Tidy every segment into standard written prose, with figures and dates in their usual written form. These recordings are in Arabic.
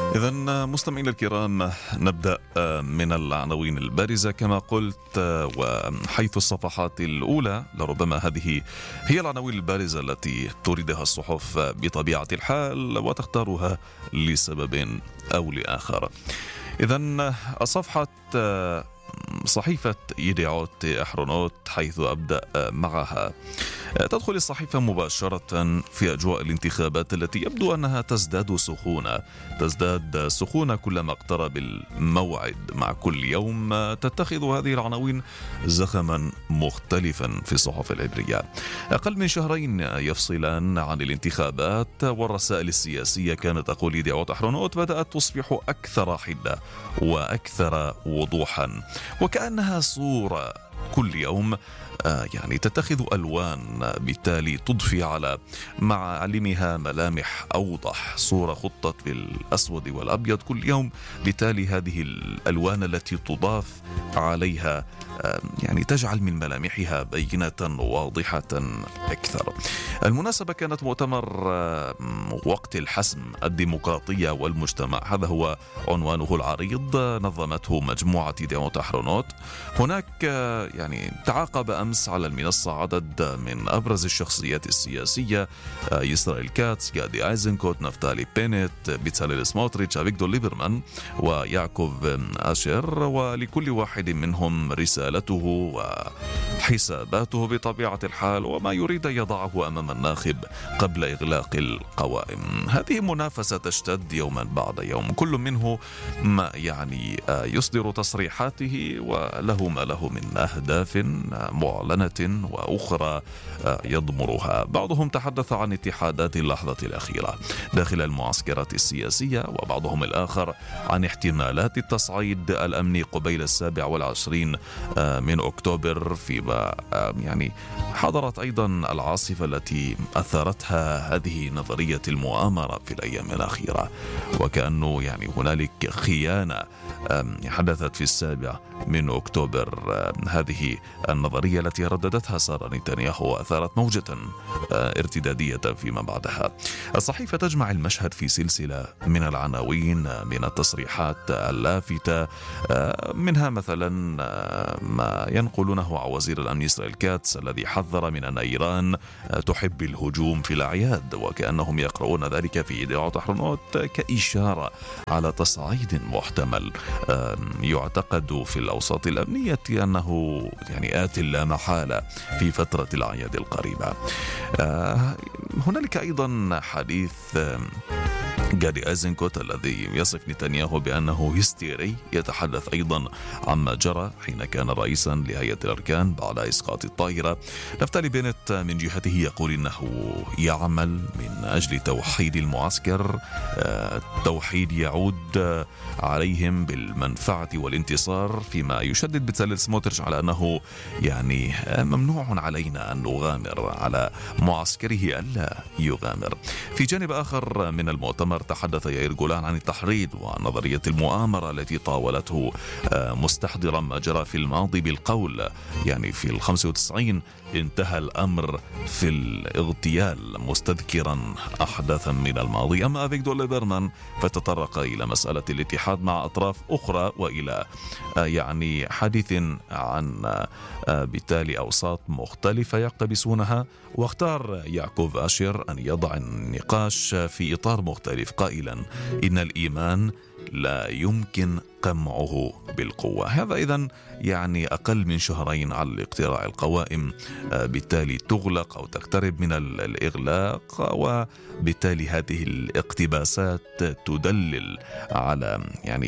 إذن مستمعينا الكرام، نبدأ من العناوين البارزة كما قلت، وحيث الصفحات الأولى لربما هذه هي العناوين البارزة التي تريدها الصحف بطبيعة الحال وتختارها لسبب أو لآخر. إذن صحيفة يديعوت أحرونوت، حيث أبدأ معها. تدخل الصحيفة مباشرة في أجواء الانتخابات التي يبدو أنها تزداد سخونة كلما اقترب الموعد. مع كل يوم تتخذ هذه العناوين زخما مختلفا في الصحف العبرية. أقل من شهرين يفصلان عن الانتخابات، والرسائل السياسية كانت تقول يديعوت أحرونوت بدأت تصبح أكثر حدة وأكثر وضوحا، وكأنها صورة كل يوم تتخذ ألوان، بالتالي تضفي على معالمها ملامح أوضح. صورة خطت بالأسود والأبيض كل يوم، بالتالي هذه الألوان التي تضاف عليها تجعل من ملامحها بينة واضحة أكثر. المناسبة كانت مؤتمر وقت الحسم، الديمقراطية والمجتمع، هذا هو عنوانه العريض، نظمته مجموعة يديعوت أحرونوت. هناك تعاقب أمس على المنصة عدد من أبرز الشخصيات السياسية: إسرائيل كاتس، جادي أيزنكوت، نفتالي بينيت، بيتساليل سموتريتش، أفيغدور ليبرمان ويعقوب أشير، ولكل واحد منهم رسالته وحساباته بطبيعة الحال، وما يريد أن يضعه أمام الناخب قبل إغلاق القوائم. هذه منافسة تشتد يوما بعد يوم، كل منه ما يصدر تصريحاته وله ما له من أهداف معلنة وأخرى يضمرها. بعضهم تحدث عن اتحادات اللحظة الأخيرة داخل المعسكرات السياسية، وبعضهم الآخر عن احتمالات التصعيد الأمني قبيل 27 من أكتوبر، فيما حضرت أيضا العاصفة التي أثارتها هذه نظرية المؤامرة في الأيام الأخيرة، وكأنه هنالك خيانة حدثت في 7 من أكتوبر. هذه النظرية التي رددتها سارة نتنياهو وأثارت موجة ارتدادية فيما بعدها. الصحيفة تجمع المشهد في سلسلة من العناوين، من التصريحات اللافتة، منها مثلا ما ينقلونه عن وزير الأمن إسرائيل كاتس الذي حذر من أن إيران تحب الهجوم في الأعياد، وكأنهم يقرؤون ذلك في يديعوت أحرونوت كإشارة على تصعيد محتمل يعتقد في الأوساط الأمنية أنه آت لا محالة في فترة الأعياد القريبة. هنالك أيضا حديث جادي أيزنكوت الذي يصف نتنياهو بأنه هستيري، يتحدث أيضا عما جرى حين كان رئيسا لهيئة الأركان بعد إسقاط الطائرة. نفتالي بينت من جهته يقول إنه يعمل من أجل توحيد المعسكر، توحيد يعود عليهم بالمنفعة والانتصار، فيما يشدد بيتساليل سموتريتش على أنه ممنوع علينا أن نغامر، على معسكره ألا يغامر. في جانب آخر من المؤتمر تحدث يائير جولان عن التحريض ونظرية المؤامرة التي طاولته، مستحضرا ما جرى في الماضي بالقول في 95 انتهى الأمر في الاغتيال، مستذكرا أحداثا من الماضي. أما أفيغدور ليبرمان فتطرق إلى مسألة الاتحاد مع أطراف أخرى، وإلى حديث عن بالتالي أوساط مختلفة يقتبسونها، واختار يعقوب أشير أن يضع النقاش في إطار مختلف قائلا إن الإيمان لا يمكن قمعه بالقوة. هذا إذن أقل من شهرين على اقتراع القوائم، بالتالي تغلق أو تقترب من الإغلاق، وبالتالي هذه الاقتباسات تدلل على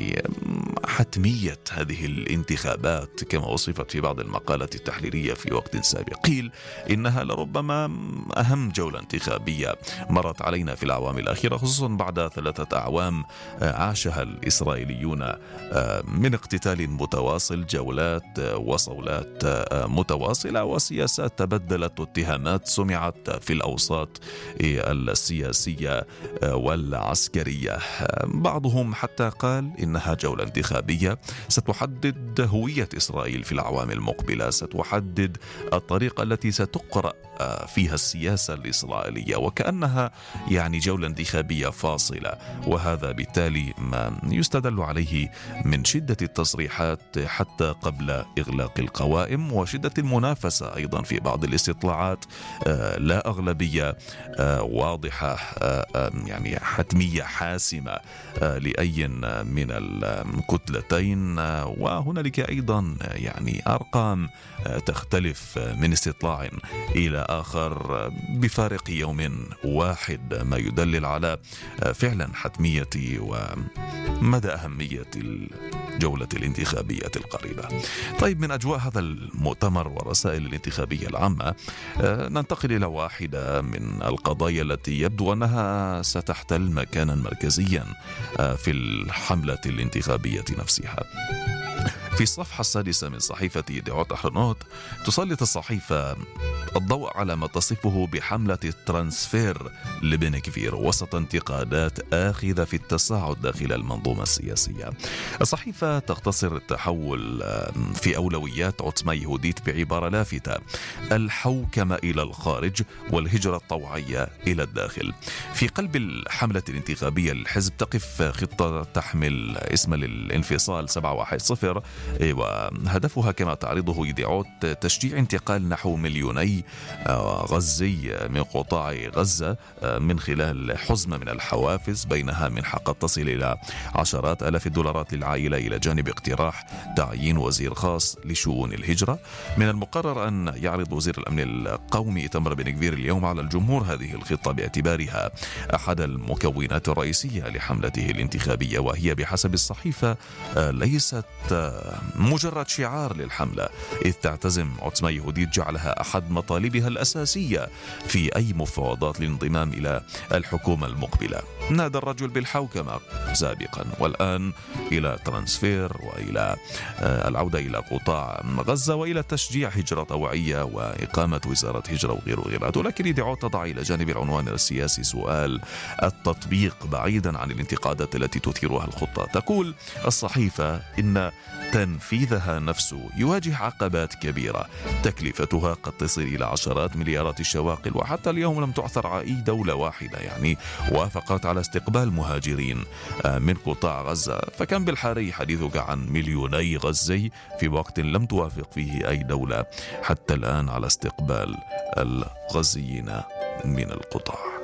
حتمية هذه الانتخابات كما وصفت في بعض المقالات التحليلية في وقت سابق. قيل إنها لربما أهم جولة انتخابية مرت علينا في الأعوام الأخيرة، خصوصا بعد 3 أعوام عاشها الإسرائيليون من اقتتال متواصل، جولات وصولات متواصلة، وسياسات تبدلت، واتهامات سمعت في الأوساط السياسية والعسكرية. بعضهم حتى قال إنها جولة انتخابية ستحدد هوية إسرائيل في الأعوام المقبلة، ستحدد الطريقة التي ستقرأ فيها السياسة الإسرائيلية، وكأنها يعني جولة انتخابية فاصلة. وهذا بالتالي ما يستدل عليه من شدة التصريحات حتى قبل إغلاق القوائم، وشدة المنافسة أيضا في بعض الاستطلاعات. لا أغلبية واضحة يعني حتمية حاسمة لأي من الكتلتين، وهنالك أيضا يعني أرقام تختلف من استطلاع إلى آخر بفارق يوم واحد، ما يدلل على فعلا حتمية ومدى أهمية الجولة الانتخابية القريبة. طيب، من أجواء هذا المؤتمر والرسائل الانتخابية العامة ننتقل إلى واحدة من القضايا التي يبدو أنها ستحتل مكانا مركزيا في الحملة الانتخابية نفسها. في الصفحة السادسة من صحيفة يديعوت أحرنوت تسلط الصحيفة الضوء على ما تصفه بحملة الترانسفير لبن كفير وسط انتقادات آخذة في التصاعد داخل المنظومة السياسية. الصحيفة تختصر التحول في أولويات عتمة يهوديت بعبارة لافتة: الحوكمة إلى الخارج والهجرة الطوعية إلى الداخل. في قلب الحملة الانتخابية للحزب تقف خطة تحمل اسم الانفصال 710، وهدفها كما تعرضه يديعوت تشجيع انتقال نحو 2,000,000 غزي من قطاع غزة من خلال حزمة من الحوافز، بينها منحة قد تصل إلى عشرات آلاف الدولارات للعائلة، إلى جانب اقتراح تعيين وزير خاص لشؤون الهجرة. من المقرر أن يعرض وزير الأمن القومي إيتمار بن غفير اليوم على الجمهور هذه الخطة باعتبارها أحد المكونات الرئيسية لحملته الانتخابية، وهي بحسب الصحيفة ليست مجرد شعار للحملة، إذ تعتزم عتمة يهوديت جعلها أحد مطالبها الأساسية في أي مفاوضات للانضمام إلى الحكومة المقبلة. نادى الرجل بالحوكمة سابقا، والآن إلى ترانسفير، وإلى العودة إلى قطاع غزة، وإلى تشجيع هجرة طوعية وإقامة وزارة هجرة وغيره. ولكن يدعو تضع إلى جانب العنوان السياسي سؤال التطبيق بعيدا عن الانتقادات التي تثيرها الخطة. تقول الصحيفة إن تنفيذها نفسه يواجه عقبات كبيرة تكلفتها قد تصل إلى عشرات مليارات الشواقل، وحتى اليوم لم تعثر أي دولة واحدة يعني وافقت على استقبال مهاجرين من قطاع غزة. فكم بالحري حديثك عن 2,000,000 غزي في وقت لم توافق فيه أي دولة حتى الآن على استقبال الغزيين من القطاع.